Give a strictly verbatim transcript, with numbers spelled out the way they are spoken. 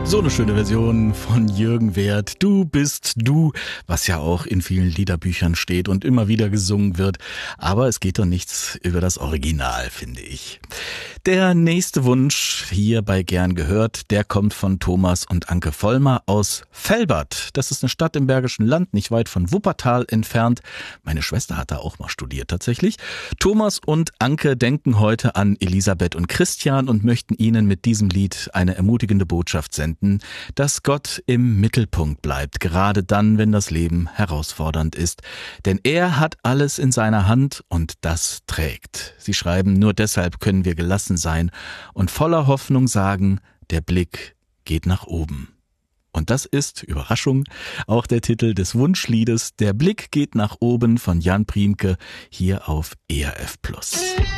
So eine schöne Version von Jürgen Werth. Du bist du, was ja auch in vielen Liederbüchern steht und immer wieder gesungen wird. Aber es geht doch nichts über das Original, finde ich. Der nächste Wunsch hier bei Gern gehört, der kommt von Thomas und Anke Vollmer aus Velbert. Das ist eine Stadt im Bergischen Land, nicht weit von Wuppertal entfernt. Meine Schwester hat da auch mal studiert tatsächlich. Thomas und Anke denken heute an Elisabeth und Christian und möchten ihnen mit diesem Lied eine ermutigende Botschaft senden, dass Gott im Mittelpunkt bleibt, gerade dann, wenn das Leben herausfordernd ist. Denn er hat alles in seiner Hand und das trägt. Sie schreiben, nur deshalb können wir gelassen sein und voller Hoffnung sagen, der Blick geht nach oben. Und das ist, Überraschung, auch der Titel des Wunschliedes Der Blick geht nach oben von Jan Priemke hier auf E R F Plus.